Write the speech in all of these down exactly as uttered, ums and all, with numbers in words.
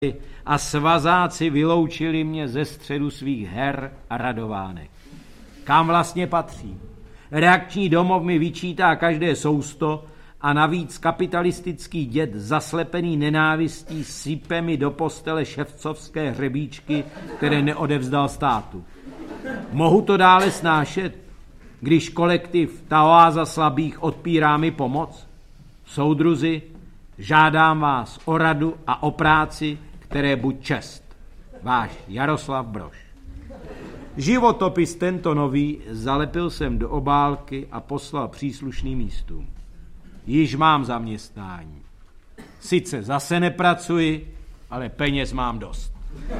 a svazáci vyloučili mě ze středu svých her a radovánek. Kam vlastně patřím? Reakční domov mi vyčítá každé sousto a navíc kapitalistický děd zaslepený nenávistí sype mi do postele ševcovské hřebíčky, které neodevzdal státu. Mohu to dále snášet, když kolektiv ta oáza slabých odpírá mi pomoc? Soudruzi, žádám vás o radu a o práci, které buď čest. Váš Jaroslav Brož. Životopis tento nový zalepil jsem do obálky a poslal příslušným místům. Již mám zaměstnání. Sice zase nepracuji, ale peněz mám dost.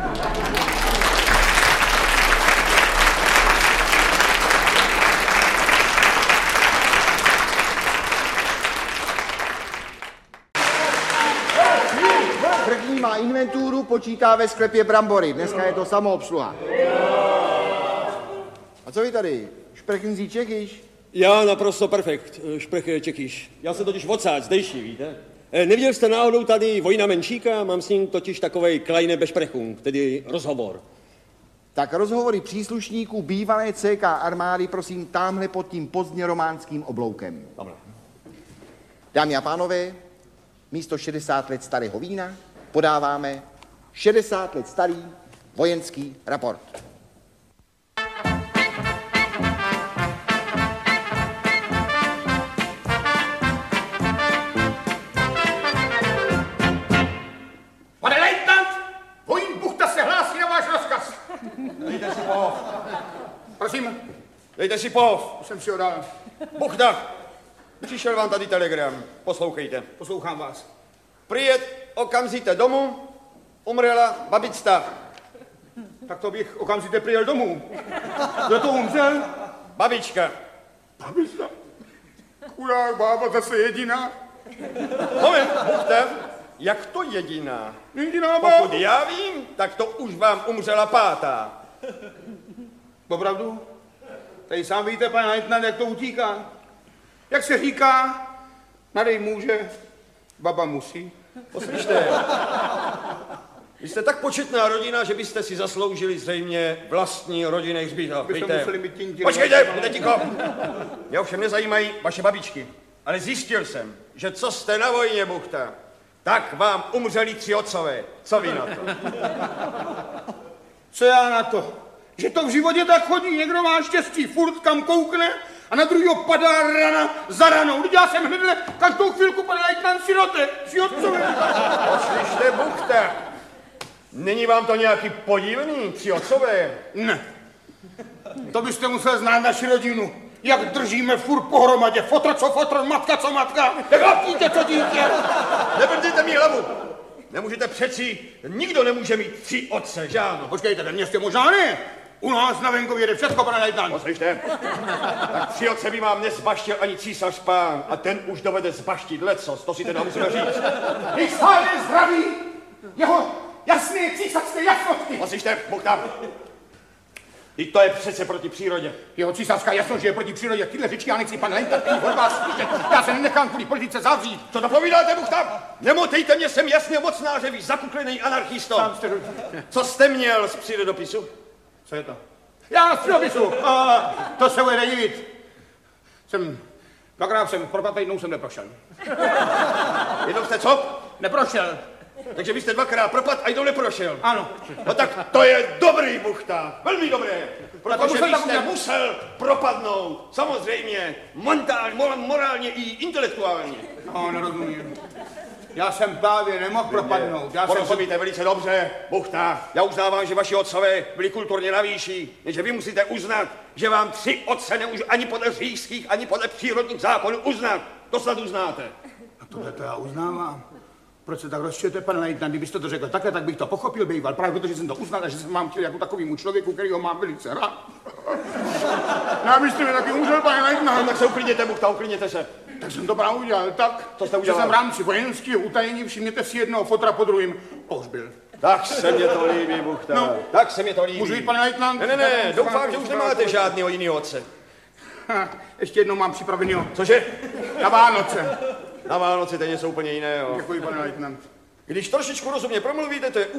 První má inventuru, počítá ve sklepě brambory. Dneska je to samoobsluha. A co vy tady? Šprechenzí Čechyš? Já naprosto perfekt, šprech Čechyš. Já jsem totiž odsáď, zdejší, víte? Neviděl jste náhodou tady Vojna Menšíka? Mám s ním totiž takovej kleine besprechung, tedy rozhovor. Tak rozhovory příslušníků bývalé C K armády, prosím, támhle pod tím pozdně románským obloukem. Dobre. Dámy a pánové, místo šedesát let starého vína podáváme šedesát let starý vojenský raport. Pane lejtnant, vojín Buchta se hlásí na váš rozkaz. Dejte si pohov. Prosím, Dejte si pohov. už jsem si ho dal. Buchta, přišel vám tady telegram. Poslouchejte. Poslouchám vás. Přijet okamžitě domů, umřela babička. Tak to bych okamžitě přijel domů. Kdo to umřel? Babička. Babička. Chudá bába zase jediná. Moment, Buchta, jak to jediná? Jediná bába. Pokud já vím, tak to už vám umřela pátá. Opravdu? Tady sám víte, pane lejtnant, jak to utíká. Jak se říká, nadej může, baba musí. Poslyšte, vy jste tak početná rodina, že byste si zasloužili zřejmě vlastní rodinný hřbitov. Byste museli mít tím Počkejte, buďte ticho. Mě ovšem nezajímají vaše babičky, ale zjistil jsem, že co jste na vojně, Buchta, tak vám umřeli tři otcové. Co vy na to? Co já na to? Že to v životě tak chodí, někdo má štěstí, furt kam koukne a na druhýho padá rana za ranou. Vždyť já jsem hnedle každou chvilku, pane lejtnant, sirotek, tři otcové. Poslyšte, Buchta, není vám to nějaký podivný, tři otcové? Ne. To byste musel znát naši rodinu. Jak držíme furt pohromadě. Fotr co fotr, matka co matka. Tak dítě co dítě. Nebrdejte mi hlavu. Nemůžete přeci, nikdo nemůže mít tři otce, že ano? Počkejte, ve městě možná ne. U nás na venkově jde všechno, pane lejtnant. Poslyšte, tak tři otce by vám nezbaštil ani císař pán a ten už dovede zbaštit lecos, to si teda musíme říct. Když stále zdraví, jeho jasné císařské jasnosti. Poslyšte, Buchta, i to je přece proti přírodě. Jeho císařská jasnost, že je proti přírodě. Tyhle řečky já nechci, pan lejtnant, od vás slyšet. Já se nenechám kvůli politice zavřít. Co to povídáte, Buchta? Nemotejte mě, jsem jasně mocnáře, vy zakuklený anarchisto. Sám jste... Co jste měl z přírodopisu? Co je to? Já z přírodopisu. A, to se bude divit. Jsem... Dvakrát jsem propad, jednou jsem neprošel. Jednou jste co? Neprošel. Takže vy jste dvakrát propad a jednou neprošel. Ano. No tak to je dobrý, Buchta, velmi dobré. Protože musel vy tak jste udělat. musel propadnout, samozřejmě, montál, morálně i intelektuálně. No, nerozumím. Já jsem právě nemohl propadnout. Já jsem... Porozumíte velice dobře, Buchta. Já uznávám, že vaši otcové byli kulturně na výši, jenže vy musíte uznat, že vám tři otce nemůžu ani podle říšských, ani podle přírodních zákonů uznat. To snad uznáte. A tohle to já uznávám. Proč se tak rozčujete, pane lejtnant? Kdybyste to řekl takhle, tak bych to pochopil, býval. Právě protože jsem to uznal a že jsem vám chtěl jako takovýmu člověku, který ho mám velice rád. No, abyste mi taky umřel, pane lejtnant. No, tak se uklidněte, Buchta, uklidněte se. Tak jsem to právě udělal tak, To jste že udělal? jsem v rámci vojenského utajení, všimněte si jednoho fotra po druhým, pohřbil. Tak se mě to líbí, Buchta. No. Tak se mě to líbí. Můžu jít, pane lejtnant? Ne, ne, ne, doufám, že už nemáte žádného jiného otce. Ha, ještě jednou mám připravenýho Cože? na Vánoce. Na Vánoce to je něco úplně jiného. Děkuji, pane lejtnant. Když trošičku rozumně promluvíte, to je